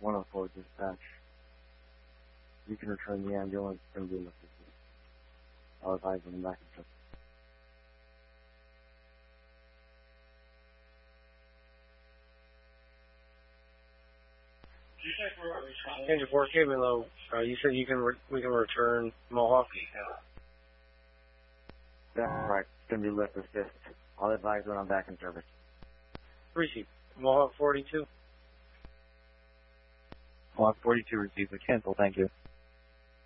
104 dispatch. You can return the ambulance and be lifted. I'll advise them back in touch. Engine 4 Cabin Low, you said we can return Mohawk? That's right. It's going to be lift assist. I'll advise when I'm back in service. Receive. Mohawk 42. Mohawk 42 received. Cancel. Thank you.